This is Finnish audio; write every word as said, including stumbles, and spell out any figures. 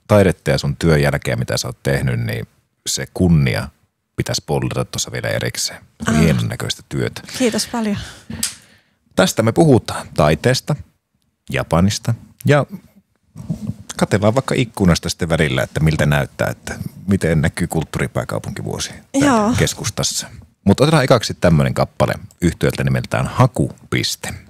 taidetta ja sun työn jälkeen, mitä sä oot tehnyt, niin se kunnia pitäisi poldata tuossa vielä erikseen. Ah. Hienon näköistä työtä. Kiitos paljon. Tästä me puhutaan taiteesta, Japanista ja katsellaan vaikka ikkunasta sitten välillä, että miltä näyttää, että miten näkyy kulttuuripääkaupunkivuosi Joo. keskustassa. Mutta otetaan ekaksi tämmöinen kappale yhtiöltä nimeltään Hakupiste.